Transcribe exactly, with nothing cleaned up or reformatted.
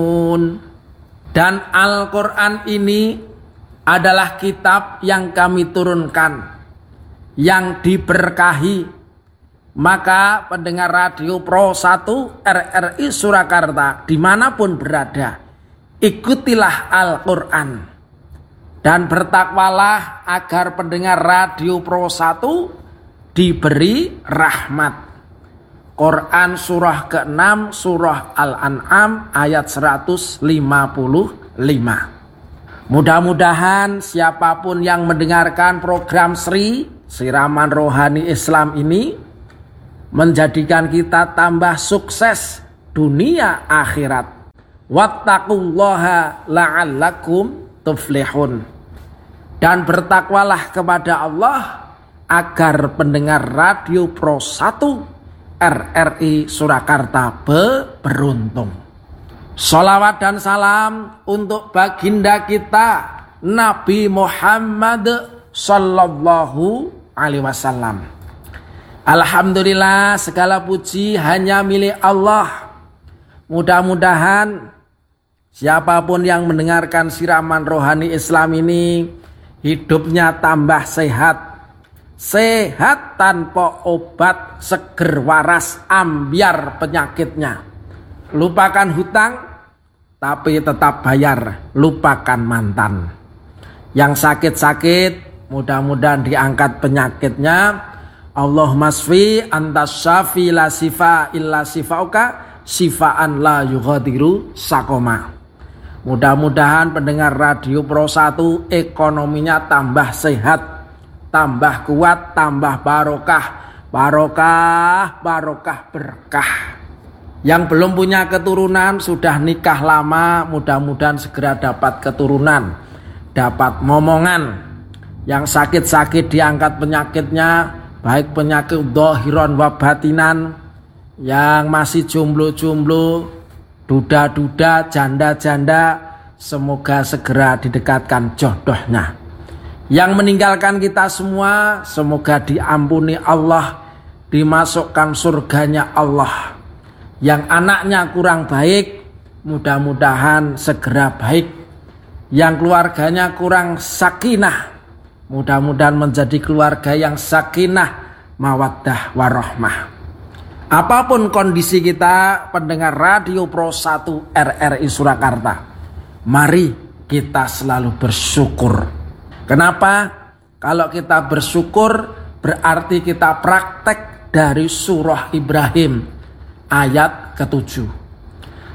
Dan Al-Quran ini adalah kitab yang kami turunkan, yang diberkahi. Maka pendengar Radio Pro satu R R I Surakarta dimanapun berada, ikutilah Al-Quran dan bertakwalah agar pendengar Radio Pro satu diberi rahmat. Quran surah keenam surah Al-An'am ayat seratus lima puluh lima. Mudah-mudahan siapapun yang mendengarkan program Sri Siraman Rohani Islam ini menjadikan kita tambah sukses dunia akhirat. Wattaqullaha la'allakum tuflihun. Dan bertakwalah kepada Allah agar pendengar Radio Pro satu R R I Surakarta beruntung. Sholawat dan salam untuk baginda kita Nabi Muhammad Sallallahu Alaihi Wasallam. Alhamdulillah, segala puji hanya milik Allah. Mudah-mudahan siapapun yang mendengarkan siraman rohani Islam ini hidupnya tambah sehat. Sehat tanpa obat, seger waras, ambiar penyakitnya. Lupakan hutang tapi tetap bayar, lupakan mantan. Yang sakit-sakit mudah-mudahan diangkat penyakitnya. Allahumma sfi antas syafi la sifa illa sifauka sifaan la yughadiru sakoma. Mudah-mudahan pendengar Radio Pro satu ekonominya tambah sehat, tambah kuat, tambah barokah, barokah, barokah berkah. Yang belum punya keturunan sudah nikah lama, mudah-mudahan segera dapat keturunan, dapat momongan. Yang sakit-sakit diangkat penyakitnya, baik penyakit dhahiran wa batinan. Yang masih jomblo-jomblo, duda-duda, janda-janda, semoga segera didekatkan jodohnya. Yang meninggalkan kita semua, semoga diampuni Allah, dimasukkan surganya Allah. Yang anaknya kurang baik, mudah-mudahan segera baik. Yang keluarganya kurang sakinah, mudah-mudahan menjadi keluarga yang sakinah, mawaddah, warahmah. Apapun kondisi kita, pendengar Radio Pro satu R R I Surakarta, mari kita selalu bersyukur. Kenapa? Kalau kita bersyukur berarti kita praktek dari surah Ibrahim ayat ketujuh.